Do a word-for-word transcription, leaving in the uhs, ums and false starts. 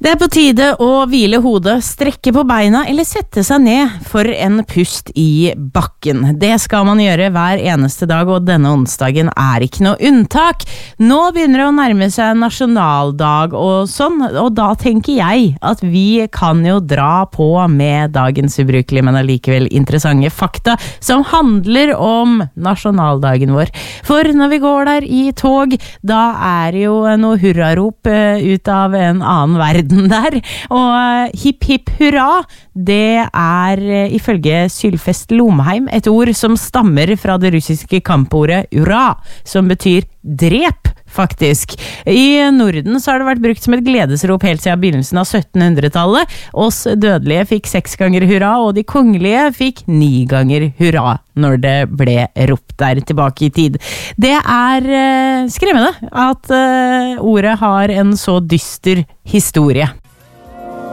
Det er på tide å hvile hodet, strekke på beina eller sette seg ned for en pust i bakken. Det skal man gjøre hver eneste dag, og denne onsdagen er ikke noe unntak. Nå begynner det å nærme seg nasjonaldag og sånn, og da tenker jeg at vi kan jo dra på med dagens ubrukelige, men allikevel interessante fakta som handler om nasjonaldagen vår. For når vi går der i tog, da er det jo noe hurrarop ut av en annen verden der, og hipp hipp hurra, det er ifølge Sylfest Lomheim et ord som stammer fra det russiske kampordet ura, som betyr drep, faktisk. I Norden så har det vært brukt som et gledesrop helt siden begynnelsen av syttenhundretallet. Oss dødelige fikk seks ganger hurra, og de kongelige fikk ni ganger hurra når det ble ropt der tilbake i tid. Det er uh, skremmende at uh, ordet har en så dyster historie.